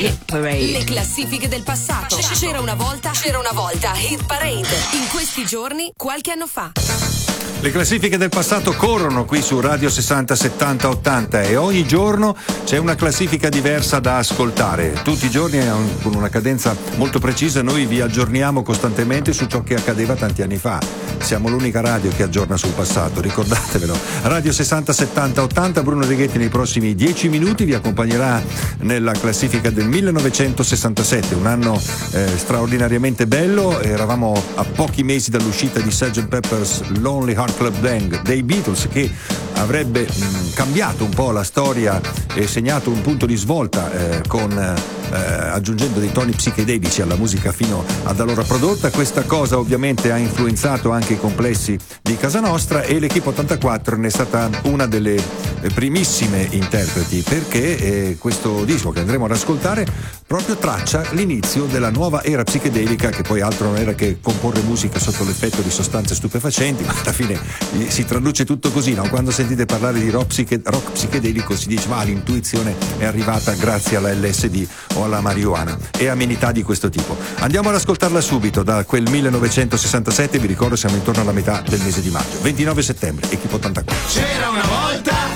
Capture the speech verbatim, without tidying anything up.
Hit Parade. Le classifiche del passato. C'era una volta, c'era una volta Hit Parade. In questi giorni, qualche anno fa. Le classifiche del passato corrono qui su Radio sessanta, settanta, ottanta e ogni giorno c'è una classifica diversa da ascoltare. Tutti i giorni con una cadenza molto precisa noi vi aggiorniamo costantemente su ciò che accadeva tanti anni fa. Siamo l'unica radio che aggiorna sul passato, ricordatevelo. Radio sessanta, settanta, ottanta, Bruno Righetti nei prossimi dieci minuti vi accompagnerà nella classifica del millenovecentosessantasette, un anno eh, straordinariamente bello. Eravamo a pochi mesi dall'uscita di sergeant Pepper's Lonely Heart Club Band dei Beatles, che avrebbe mh, cambiato un po' la storia e segnato un punto di svolta eh, con eh, aggiungendo dei toni psichedelici alla musica fino ad allora prodotta. Questa cosa ovviamente ha influenzato anche i complessi di casa nostra e l'Equipe ottantaquattro ne è stata una delle primissime interpreti, perché eh, questo disco che andremo ad ascoltare proprio traccia l'inizio della nuova era psichedelica, che poi altro non era che comporre musica sotto l'effetto di sostanze stupefacenti, ma alla fine si traduce tutto così, no? Quando sentite parlare di rock, psiche, rock psichedelico si dice ma l'intuizione è arrivata grazie alla L S D o alla marijuana e amenità di questo tipo. Andiamo ad ascoltarla subito da quel millenovecentosessantasette, vi ricordo siamo intorno alla metà del mese di maggio, ventinove settembre, Equipe ottantaquattro. C'era una volta